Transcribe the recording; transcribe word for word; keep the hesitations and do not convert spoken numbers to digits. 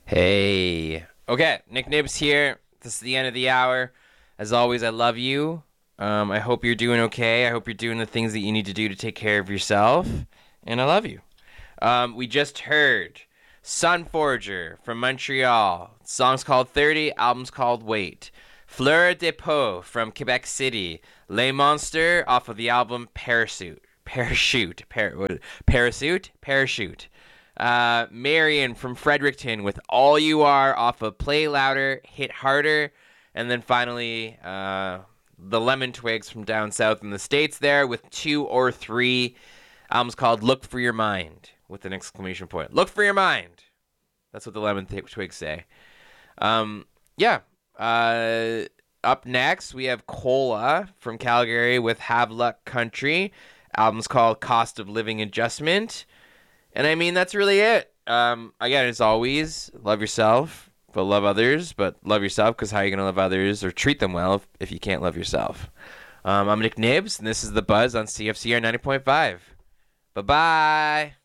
Hey. Okay, Nick Nibs here. This is the end of the hour. As always, I love you. Um, I hope you're doing okay. I hope you're doing the things that you need to do to take care of yourself. And I love you. Um, we just heard Sunforger from Montreal. Song's called thirty, album's called Wait. Fleur de Peau from Quebec City. Les Monster off of the album Parachute. Parachute. Par- what- Parachute? Parachute. Uh, Marion from Fredericton with All You Are off of Play Louder, Hit Harder. And then finally, uh, the Lemon Twigs from down south in the States there with Two or Three. Album's called Look for Your Mind with an exclamation point. Look for your mind. That's what the Lemon Twigs say. Um, yeah. Uh, up next, we have Cola from Calgary with Have Luck Country. Album's called Cost of Living Adjustment. And I mean, that's really it. Um, again, as always, love yourself, but love others. But love yourself, because how are you going to love others or treat them well if, if you can't love yourself? Um, I'm Nick Nibs, and this is The Buzz on C F C R ninety point five. Bye-bye.